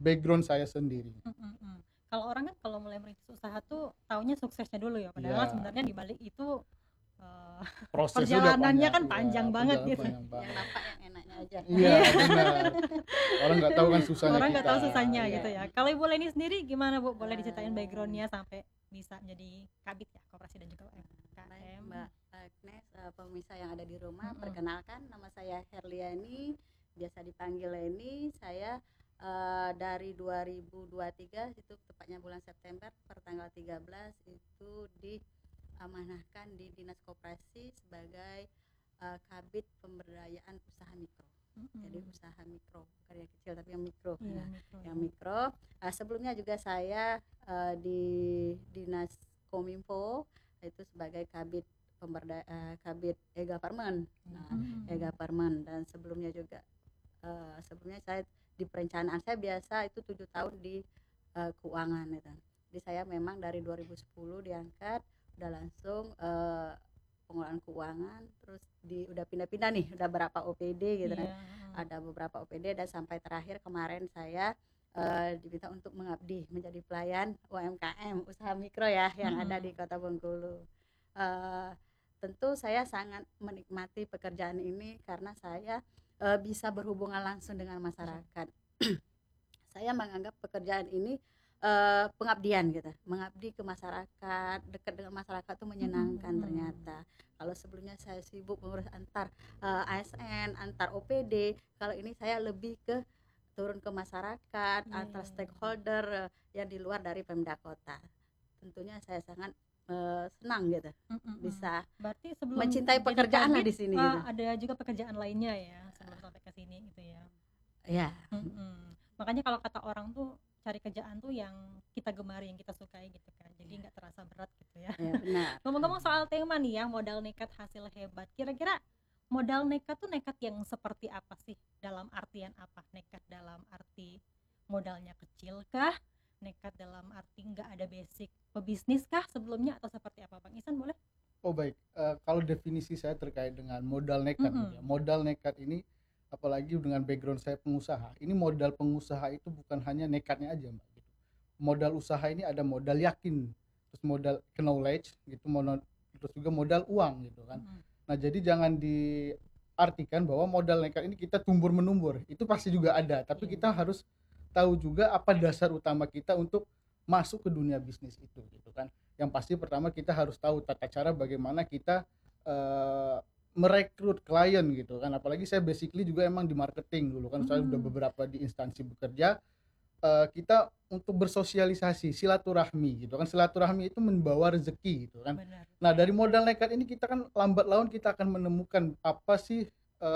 background saya sendiri. Kalau orang kan kalau mulai merintis usaha tuh taunya suksesnya dulu ya, padahal Iya, sebenarnya di balik itu prosesnya udah perjalanannya panjang, kan iya, panjang banget perjalanan gitu. panjang Yang banget. nampak yang enaknya aja. Iya, benar. Orang nggak tahu kan susahnya Orang nggak kita. tahu susahnya Iya. gitu ya. Kalau Ibu Leni sendiri gimana Bu? Boleh diceritain backgroundnya sampai bisa jadi kabit ya, koperasi dan juga Baik, UMKM. Mbak Agnes, pemirsa yang ada di rumah, Mm-mm. perkenalkan nama saya Herliani, biasa dipanggil Leni. Saya dari 2023 itu tepatnya bulan September pertanggal 13 itu diamanahkan di Dinas Koperasi sebagai Kabid Pemberdayaan Usaha Mikro. Jadi usaha mikro, bukan yang kecil tapi yang mikro. Iya, Nah, mikro. yang mikro. Sebelumnya juga saya di Dinas Kominfo itu sebagai Kabid e-government. Nah, e-government, dan sebelumnya juga sebelumnya saya di perencanaan, saya biasa itu 7 tahun di keuangan gitu. Jadi saya memang dari 2010 diangkat, udah langsung pengelolaan keuangan, terus udah pindah-pindah nih, udah berapa OPD gitu kan. Iya. Ada beberapa OPD dan sampai terakhir kemarin saya diminta untuk mengabdi menjadi pelayan UMKM usaha mikro ya yang ada di Kota Bengkulu. Tentu saya sangat menikmati pekerjaan ini karena saya bisa berhubungan langsung dengan masyarakat. Saya menganggap pekerjaan ini pengabdian gitu, mengabdi ke masyarakat, dekat dengan masyarakat itu menyenangkan ternyata. Kalau sebelumnya saya sibuk mengurus antar ASN, antar OPD, kalau ini saya lebih ke turun ke masyarakat, antar stakeholder yang di luar dari Pemda Kota. Tentunya saya sangat senang gitu, bisa Berarti sebelum mencintai jadi pekerjaan lah kabit, di sini gitu. ada juga pekerjaan lainnya ya sebelum sampai ke sini gitu ya. Ya, Makanya kalau kata orang tuh cari kerjaan tuh yang kita gemari, yang kita sukai gitu kan, jadi nggak terasa berat gitu ya. ya benar. Ngomong-ngomong soal tema nih ya, modal nekat hasil hebat, kira-kira modal nekat tuh nekat yang seperti apa sih? Dalam artian apa? Nekat dalam arti modalnya kecil kah? Nekat dalam arti nggak ada basic pebisnis kah sebelumnya, atau seperti apa, Bang Isan boleh? Oh baik, kalau definisi saya terkait dengan modal nekat, gitu ya. Modal nekat ini, apalagi dengan background saya pengusaha, ini modal pengusaha itu bukan hanya nekatnya aja Mbak, gitu. Modal usaha ini ada modal yakin, terus modal knowledge gitu, terus juga modal uang gitu kan. Nah jadi jangan diartikan bahwa modal nekat ini kita tumbur menumbur, itu pasti juga ada, tapi kita harus tahu juga apa dasar utama kita untuk masuk ke dunia bisnis itu gitu kan. Yang pasti pertama kita harus tahu tata cara bagaimana kita merekrut klien gitu kan. Apalagi saya basically juga emang di marketing dulu kan. Saya udah beberapa di instansi bekerja. Kita untuk bersosialisasi, silaturahmi gitu kan. Silaturahmi itu membawa rezeki gitu kan. Benar. Nah dari modal nekat ini kita kan lambat laun kita akan menemukan apa sih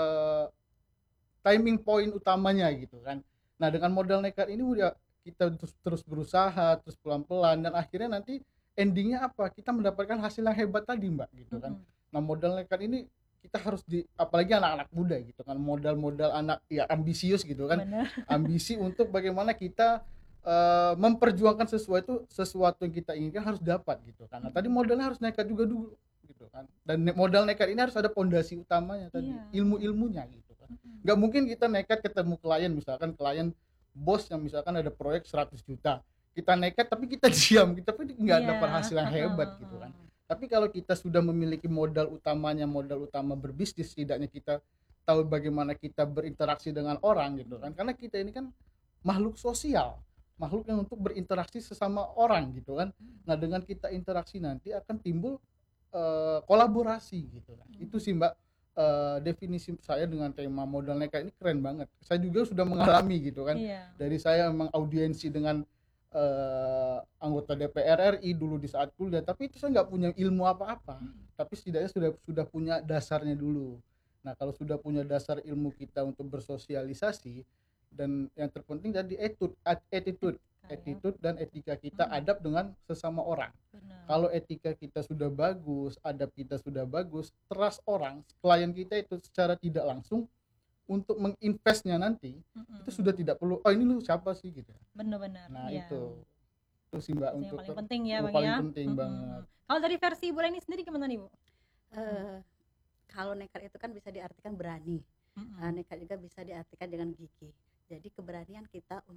timing point utamanya gitu kan. Nah dengan modal nekat ini udah kita terus berusaha, terus pelan-pelan, dan akhirnya nanti endingnya apa? Kita mendapatkan hasil yang hebat tadi Mbak gitu kan. Nah modal nekat ini kita harus apalagi anak-anak muda gitu kan, modal anak ya ambisius gitu kan. Benar. Ambisi untuk bagaimana kita memperjuangkan sesuatu yang kita inginkan harus dapat gitu kan. Nah tadi modalnya harus nekat juga dulu gitu kan. Dan modal nekat ini harus ada pondasi utamanya tadi, ilmu-ilmunya gitu kan. Nggak mungkin kita nekat ketemu klien, misalkan klien bos yang misalkan ada proyek 100 juta, kita nekat tapi kita diam, kita pun nggak dapat hasil yang hebat gitu kan. Tapi kalau kita sudah memiliki modal utama berbisnis, setidaknya kita tahu bagaimana kita berinteraksi dengan orang gitu kan, karena kita ini kan makhluk sosial, makhluk yang untuk berinteraksi sesama orang gitu kan. Nah dengan kita interaksi nanti akan timbul kolaborasi gitu kan. Itu sih Mbak definisi saya dengan tema modal nekat ini keren banget. Saya juga sudah mengalami gitu kan. Dari saya memang audiensi dengan anggota DPR RI dulu di saat kuliah, tapi itu saya nggak punya ilmu apa-apa, tapi setidaknya sudah punya dasarnya dulu. Nah kalau sudah punya dasar ilmu kita untuk bersosialisasi, dan yang terpenting tadi attitude dan etika kita, adab dengan sesama orang. Kalau etika kita sudah bagus, adab kita sudah bagus, trust orang, klien kita itu secara tidak langsung untuk menginvestnya nanti itu sudah tidak perlu ini lu siapa sih gitu. Benar-benar. Nah itu sih Mbak, itu untuk yang paling penting ya Bang paling ya. penting banget. Kalau dari versi Ibu Leni sendiri gimana nih Bu? Kalau nekat itu kan bisa diartikan berani, nekat juga bisa diartikan dengan gigih. Jadi keberanian kita